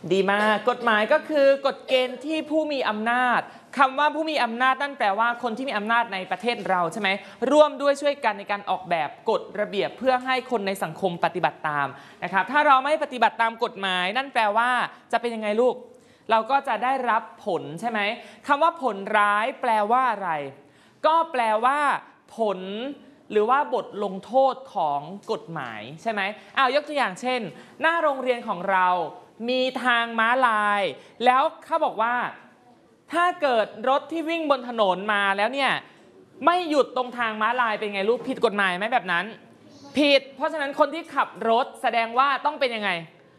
ดีมากกฎหมายก็คือกฎเกณฑ์ที่ผู้มีอำนาจคำว่าผู้มีอำนาจนั่นแปลว่าคนที่มีอำนาจในประเทศเราใช่ไหมร่วมด้วยช่วยกันในการออกแบบกฎระเบียบเพื่อให้คนในสังคมปฏิบัติตามนะครับถ้าเราไม่ปฏิบัติตามกฎหมายนั่นแปลว่าจะเป็นยังไงลูกเราก็จะได้รับผลใช่ไหมคำว่าผลร้ายแปลว่าอะไรก็แปลว่าผลหรือว่าบทลงโทษของกฎหมายใช่ไหมยกตัวอย่างเช่นหน้าโรงเรียนของเรามีทางม้าลายแล้วเขาบอกว่าถ้าเกิดรถที่วิ่งบนถนนมาแล้วเนี่ยไม่หยุดตรงทางม้าลายเป็นไงลูกผิดกฎหมายไหมแบบนั้นผิดเพราะฉะนั้นคนที่ขับรถแสดงว่าต้องเป็นยังไง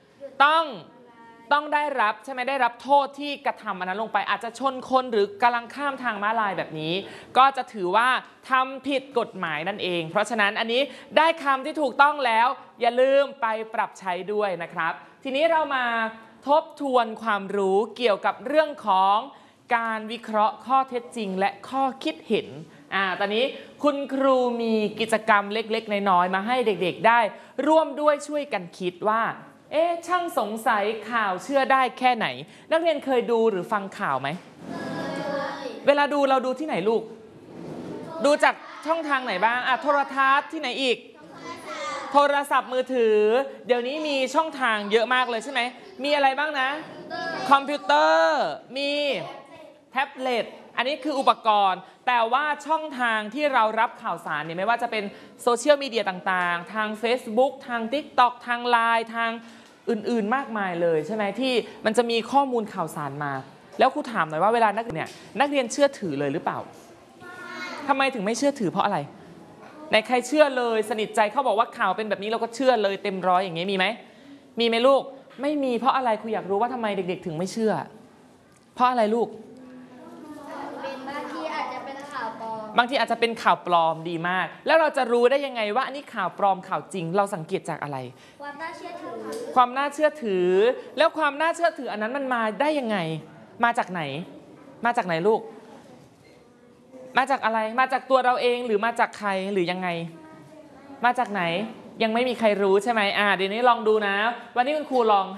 ต้องได้รับใช่ไหมได้รับโทษที่กระทำอันนั้นลงไปอาจจะชนคนหรือกำลังข้ามทางม้าลายแบบนี้ก็จะถือว่าทำผิดกฎหมายนั่นเองเพราะฉะนั้นอันนี้ได้คำที่ถูกต้องแล้วอย่าลืมไปปรับใช้ด้วยนะครับทีนี้เรามาทบทวนความรู้เกี่ยวกับเรื่องของการวิเคราะห์ข้อเท็จจริงและข้อคิดเห็นตอนนี้คุณครูมีกิจกรรมเล็กๆน้อยๆมาให้เด็กๆได้ร่วมด้วยช่วยกันคิดว่าช่างสงสัยข่าวเชื่อได้แค่ไหนนักเรียนเคยดูหรือฟังข่าวไหมเวลาดูเราดูที่ไหนลูกดูจากช่องทางไหนบ้างโทรทัศน์ที่ไหนอีกโทรศัพท์มือถือเดี๋ยวนี้มีช่องทางเยอะมากเลยใช่ไหมมีอะไรบ้างนะคอมพิวเตอร์มีแท็บเล็ตอันนี้คืออุปกรณ์แต่ว่าช่องทางที่เรารับข่าวสารเนี่ยไม่ว่าจะเป็นโซเชียลมีเดียต่างๆทาง Facebook ทาง TikTok ทาง LINE ทางอื่นๆมากมายเลยใช่ไหมที่มันจะมีข้อมูลข่าวสารมาแล้วครูถามหน่อยว่าเวลานักเรียนเชื่อถือเลยหรือเปล่าทำไมถึงไม่เชื่อถือเพราะอะไรในใครเชื่อเลยสนิทใจเขาบอกว่าข่าวเป็นแบบนี้เราก็เชื่อเลยเต็มร้อยอย่างนี้มีไหมลูกไม่มีเพราะอะไรครูอยากรู้ว่าทำไมเด็กๆถึงไม่เชื่อเพราะอะไรลูกบางทีอาจจะเป็นข่าวปลอมดีมากแล้วเราจะรู้ได้ยังไงว่าอันนี้ข่าวปลอมข่าวจริงเราสังเกตจากอะไรความน่าเชื่อถือแล้วความน่าเชื่อถืออันนั้นมันมาได้ยังไงมาจากไหนลูกมาจากอะไรมาจากตัวเราเองหรือมาจากใครหรือยังไงมาจากไหนยังไม่มีใครรู้ใช่ไหมเดี๋ยวนี้ลองดูนะวันนี้คุณครูลอง